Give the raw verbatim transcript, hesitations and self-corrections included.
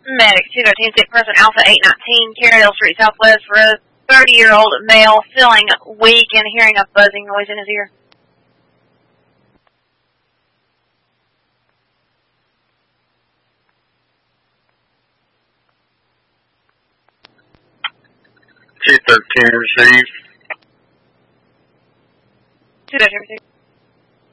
Medic two thirteen, sick person Alpha eight nineteen, Carroll Street Southwest Road, thirty-year-old male, feeling weak and hearing a buzzing noise in his ear. two thirteen received. two thirteen received.